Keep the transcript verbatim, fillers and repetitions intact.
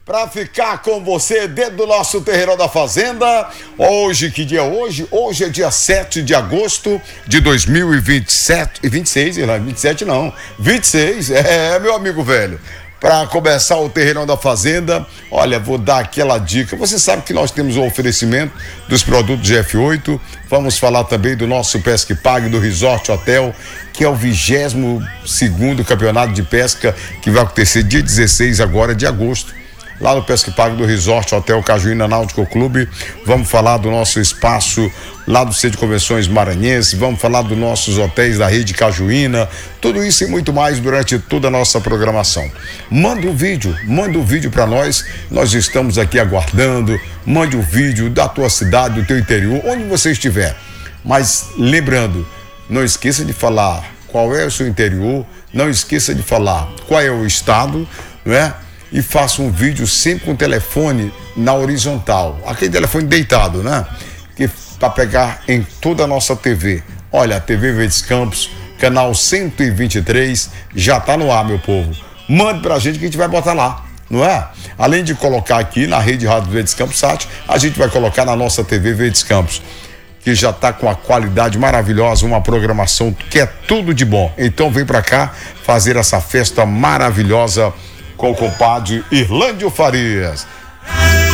para ficar com você dentro do nosso Terreirão da Fazenda. Hoje, que dia é hoje? Hoje é dia sete de agosto de dois mil e vinte e sete, e vinte e seis, não, vinte e sete não, vinte e seis, é, meu amigo velho. Para começar o Terreirão da Fazenda, olha, vou dar aquela dica. Você sabe que nós temos o oferecimento dos produtos G F oito. Vamos falar também do nosso Pesca e Pague, do Resort Hotel, que é o vigésimo segundo campeonato de pesca que vai acontecer dia dezesseis agora de agosto. Lá no Pesca e Pague do Resort Hotel Cajuína Náutico Clube. Vamos falar do nosso espaço lá do Centro de Convenções Maranhense, vamos falar dos nossos hotéis da rede Cajuína, tudo isso e muito mais durante toda a nossa programação. Manda um vídeo, manda um vídeo para nós, nós estamos aqui aguardando. Mande um vídeo da tua cidade, do teu interior, onde você estiver. Mas lembrando, não esqueça de falar qual é o seu interior, não esqueça de falar qual é o estado, não é? E faça um vídeo sempre com o telefone na horizontal, aquele telefone deitado, né? Que para pegar em toda a nossa T V. Olha, a T V Verdes Campos, canal cento e vinte e três, já tá no ar, meu povo. Mande pra gente que a gente vai botar lá, não é? Além de colocar aqui na rede Rádio Verdes Campos Sat, a gente vai colocar na nossa T V Verdes Campos, que já tá com a qualidade maravilhosa, uma programação que é tudo de bom. Então vem pra cá fazer essa festa maravilhosa com o compadre Irlândio Farias.